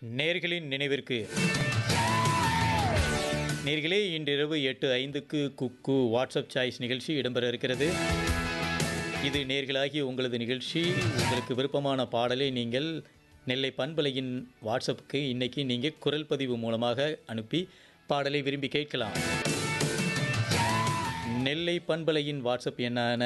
நேர்களின் நினைவிற்கு நேர்களே இன்றிரவு 8:05க்கு குக்கு வாட்ஸ்அப் சாய்ஸ் நிகழ்ச்சி இடம்பெற இருக்கிறது. இது நேர்களாகிய உங்களது நிகழ்ச்சி. உங்களுக்கு விருப்பமான பாடலை நீங்கள் நெல்லை பண்பலையின் வாட்ஸ்அப்புக்கு இன்னைக்கு நீங்கள் குரல் பதிவு மூலமாக அனுப்பி பாடலை விரும்பி கேட்கலாம். நெல்லை பண்பலையின் வாட்ஸ்அப் எண்ணான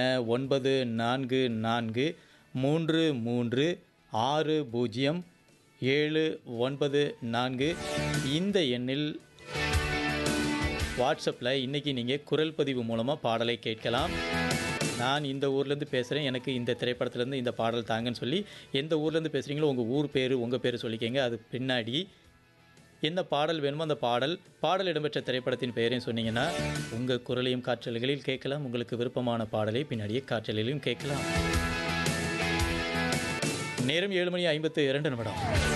9443600794 இந்த எண்ணில் வாட்ஸ்அப்பில் இன்றைக்கி நீங்கள் குரல் பதிவு மூலமாக பாடலை கேட்கலாம். நான் இந்த ஊர்லேருந்து பேசுகிறேன், எனக்கு இந்த திரைப்படத்துலேருந்து இந்த பாடல் தாங்கன்னு சொல்லி எந்த ஊர்லேருந்து பேசுகிறீங்களோ உங்கள் ஊர் பேர் உங்கள் பேர் சொல்லிக்கங்க. அது பின்னாடி என்ன பாடல் வேணுமோ அந்த பாடல் இடம்பெற்ற திரைப்படத்தின் பெயரையும் சொன்னீங்கன்னா உங்கள் குரலையும் காற்றலைகளில் கேட்கலாம். உங்களுக்கு விருப்பமான பாடலை பின்னாடியே காற்றலையிலும் கேட்கலாம். நேரம் 7:52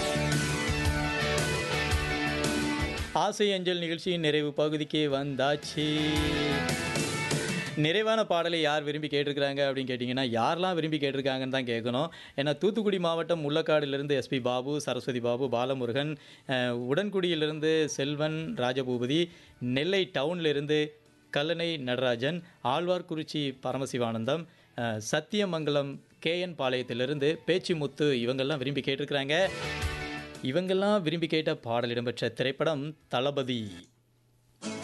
ஆசை அஞ்சல் நிகழ்ச்சியின் நிறைவு பகுதிக்கே வந்தாச்சு. நிறைவான பாடலை யார் விரும்பி கேட்டிருக்கிறாங்க அப்படின்னு கேட்டிங்கன்னா, யாரெல்லாம் விரும்பி கேட்டிருக்காங்கன்னு தான் கேட்கணும். ஏன்னா தூத்துக்குடி மாவட்டம் முள்ளக்காடிலிருந்து எஸ்பி பாபு, சரஸ்வதி பாபு, பாலமுருகன், உடன்குடியிலிருந்து செல்வன் ராஜபூபதி, நெல்லை டவுனிலிருந்து கல்லணை நடராஜன், ஆழ்வார்குறிச்சி பரமசிவானந்தம், சத்தியமங்கலம் கேஎன் பாளையத்திலிருந்து பேச்சிமுத்து இவங்கெல்லாம் விரும்பி கேட்டிருக்கிறாங்க. இவங்கெல்லாம் விரும்பி கேட்ட பாடல் இடம்பெற்ற திரைப்படம் தளபதி.